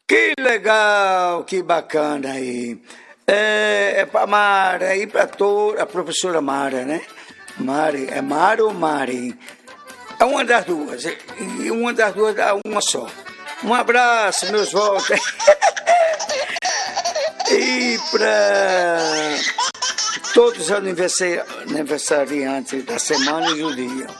Que legal, que bacana aí. É para Mara e para toda a professora Mara, né? Mari, é Mara ou Mari? É uma das duas. E uma das duas dá uma só. Um abraço, meus votos. E para todos os aniversariantes da semana e do dia.